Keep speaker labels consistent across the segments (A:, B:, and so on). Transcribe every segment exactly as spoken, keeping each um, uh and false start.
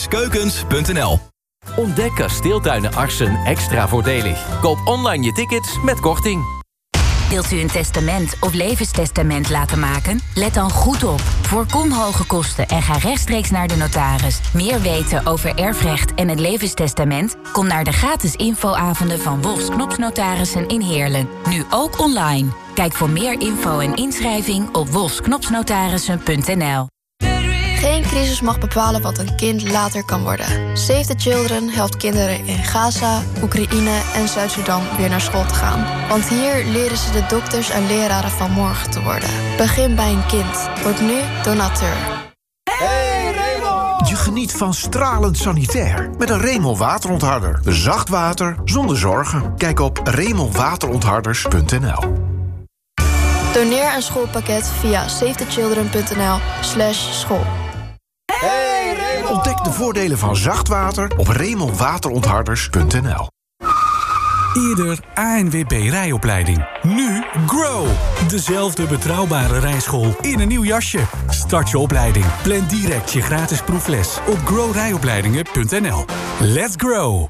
A: keukens punt n l.
B: Ontdek Kasteeltuinen Arsen extra voordelig. Koop online je tickets met korting.
C: Wilt u een testament of levenstestament laten maken? Let dan goed op. Voorkom hoge kosten en ga rechtstreeks naar de notaris. Meer weten over erfrecht en het levenstestament? Kom naar de gratis infoavonden van Wolfs Knopsnotarissen in Heerlen. Nu ook online. Kijk voor meer info en inschrijving op wolfs knopsnotarissen punt n l.
D: Geen crisis mag bepalen wat een kind later kan worden. Save the Children helpt kinderen in Gaza, Oekraïne en Zuid-Sudan weer naar school te gaan. Want hier leren ze de dokters en leraren van morgen te worden. Begin bij een kind. Word nu donateur.
E: Hey Remel! Je geniet van stralend sanitair met een Remel waterontharder. Zacht water zonder zorgen. Kijk op remel waterontharders punt n l.
D: Doneer een schoolpakket via save the children punt n l slash school.
E: Hey, Remel! Ontdek de voordelen van zacht water op remel waterontharders punt n l.
F: Eerder A N W B rijopleiding. Nu Grow. Dezelfde betrouwbare rijschool in een nieuw jasje. Start je opleiding. Plan direct je gratis proefles op grow rijopleidingen punt n l. Let's grow.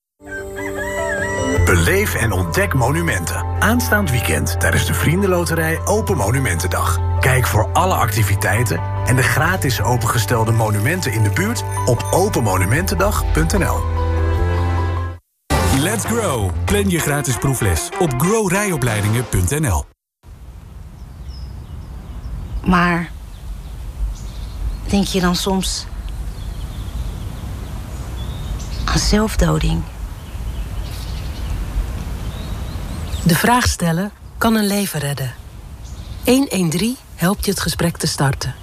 G: Beleef en ontdek monumenten. Aanstaand weekend tijdens de Vriendenloterij Open Monumentendag. Kijk voor alle activiteiten en de gratis opengestelde monumenten in de buurt op open monumentendag punt n l.
F: Let's grow. Plan je gratis proefles op grow rijopleidingen punt n l.
H: Maar denk je dan soms aan zelfdoding?
I: De vraag stellen kan een leven redden. honderddertien helpt je het gesprek te starten.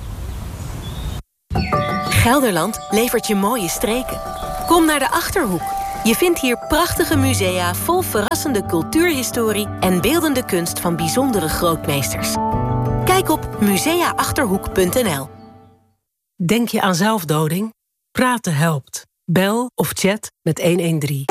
J: Gelderland levert je mooie streken. Kom naar de Achterhoek. Je vindt hier prachtige musea vol verrassende cultuurhistorie en beeldende kunst van bijzondere grootmeesters. Kijk op musea achterhoek punt n l.
I: Denk je aan zelfdoding? Praten helpt. Bel of chat met honderddertien.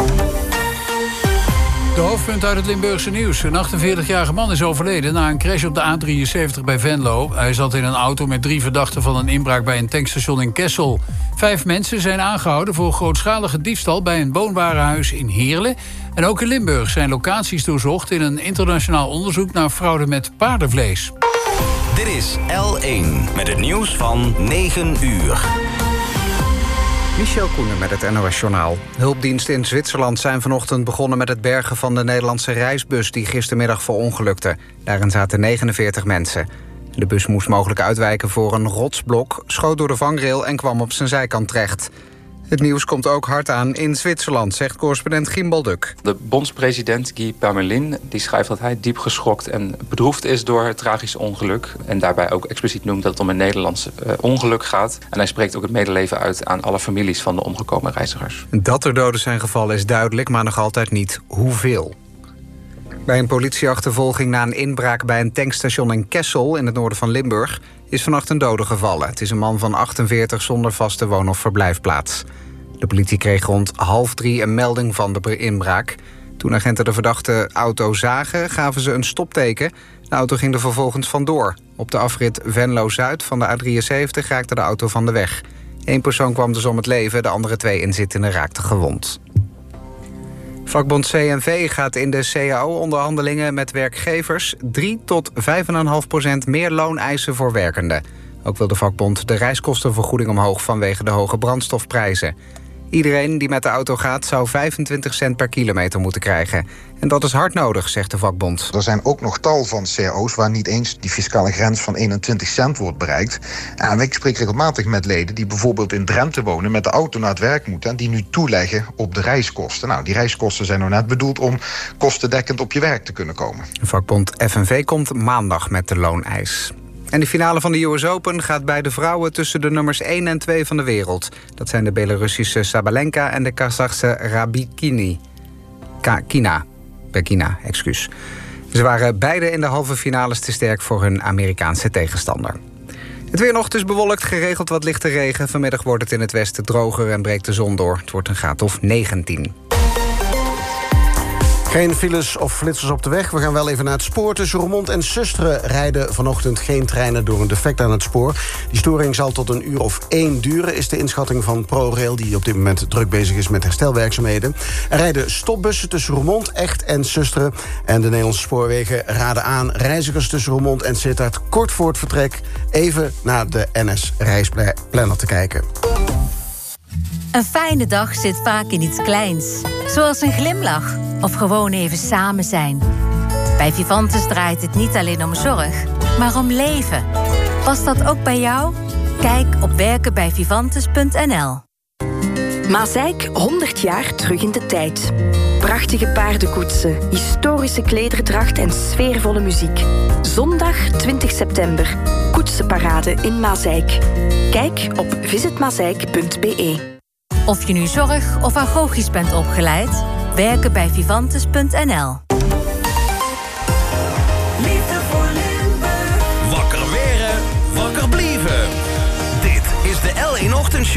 K: De hoofdpunt uit het Limburgse nieuws. Een achtenveertigjarige man is overleden na een crash op de A drieënzeventig bij Venlo. Hij zat in een auto met drie verdachten van een inbraak bij een tankstation in Kessel. Vijf mensen zijn aangehouden voor grootschalige diefstal bij een woonwarenhuis in Heerlen. En ook in Limburg zijn locaties doorzocht in een internationaal onderzoek naar fraude met paardenvlees.
A: Dit is L één met het nieuws van negen uur.
L: Michel Koenen met het N O S-journaal. Hulpdiensten in Zwitserland zijn vanochtend begonnen met het bergen van de Nederlandse reisbus die gistermiddag verongelukte. Daarin zaten negenenveertig mensen. De bus moest mogelijk uitwijken voor een rotsblok, schoot door de vangrail en kwam op zijn zijkant terecht. Het nieuws komt ook hard aan in Zwitserland, zegt correspondent Gimbal Duk.
M: De bondspresident Guy Parmelin die schrijft dat hij diep geschokt en bedroefd is door het tragische ongeluk. En daarbij ook expliciet noemt dat het om een Nederlands uh, ongeluk gaat. En hij spreekt ook het medeleven uit aan alle families van de omgekomen reizigers.
L: Dat er doden zijn gevallen is duidelijk, maar nog altijd niet hoeveel. Bij een politieachtervolging na een inbraak bij een tankstation in Kessel in het noorden van Limburg is vannacht een dode gevallen. Het is een man van achtenveertig zonder vaste woon- of verblijfplaats. De politie kreeg rond half drie een melding van de inbraak. Toen agenten de verdachte auto zagen, gaven ze een stopteken. De auto ging er vervolgens vandoor. Op de afrit Venlo-Zuid van de A drieënzeventig raakte de auto van de weg. Eén persoon kwam dus om het leven, de andere twee inzittenden raakten gewond. Vakbond C N V gaat in de C A O-onderhandelingen met werkgevers drie tot vijf komma vijf procent meer loon eisen voor werkenden. Ook wil de vakbond de reiskostenvergoeding omhoog vanwege de hoge brandstofprijzen. Iedereen die met de auto gaat zou vijfentwintig cent per kilometer moeten krijgen. En dat is hard nodig, zegt de vakbond.
N: Er zijn ook nog tal van C A O's waar niet eens die fiscale grens van eenentwintig cent wordt bereikt. En ik spreek regelmatig met leden die bijvoorbeeld in Drenthe wonen, met de auto naar het werk moeten en die nu toeleggen op de reiskosten. Nou, die reiskosten zijn nou net bedoeld om kostendekkend op je werk te kunnen komen.
L: De vakbond F N V komt maandag met de looneis. En de finale van de U S Open gaat bij de vrouwen tussen de nummers één en twee van de wereld. Dat zijn de Belarussische Sabalenka en de Kazachse Rabikina. Kina. Bekina, excuus. Ze waren beide in de halve finales te sterk voor hun Amerikaanse tegenstander. Het weer nog, dus bewolkt, geregeld wat lichte regen. Vanmiddag wordt het in het westen droger en breekt de zon door. Het wordt een graad of negentien.
O: Geen files of flitsers op de weg. We gaan wel even naar het spoor. Tussen Roermond en Susteren rijden vanochtend geen treinen door een defect aan het spoor. Die storing zal tot een uur of één duren, is de inschatting van ProRail, die op dit moment druk bezig is met herstelwerkzaamheden. Er rijden stopbussen tussen Roermond, Echt en Susteren. En de Nederlandse spoorwegen raden aan reizigers tussen Roermond en Sittard kort voor het vertrek even naar de N S-reisplanner te kijken.
P: Een fijne dag zit vaak in iets kleins. Zoals een glimlach of gewoon even samen zijn. Bij Vivantes draait het niet alleen om zorg, maar om leven. Past dat ook bij jou? Kijk op werken bij vivantes punt n l.
Q: Mazijk honderd jaar terug in de tijd. Prachtige paardenkoetsen, historische klederdracht en sfeervolle muziek. Zondag twintig september. Koetsenparade in Mazijk. Kijk op visit mazijk punt b e.
P: Of je nu zorg of agogisch bent opgeleid, werken bij vivantes punt n l.
A: Liefde voor Limburg. Wakker weren, wakker blieven. Dit is de L één Ochtendshow.